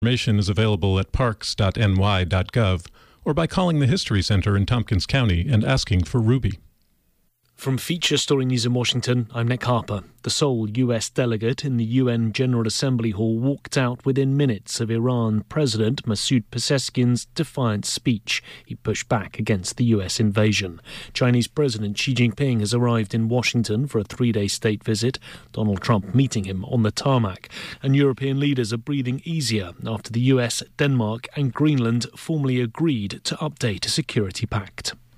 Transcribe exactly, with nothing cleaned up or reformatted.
Information is available at parks dot n y dot gov or by calling the History Center in Tompkins County and asking for Ruby. From Feature Story News in Washington, I'm Nick Harper. The sole U S delegate in the U N General Assembly Hall walked out within minutes of Iran President Masoud Pezeshkian's defiant speech. He pushed back against the U S invasion. Chinese President Xi Jinping has arrived in Washington for a three-day state visit, Donald Trump meeting him on the tarmac. And European leaders are breathing easier after the U S, Denmark and Greenland formally agreed to update a security pact.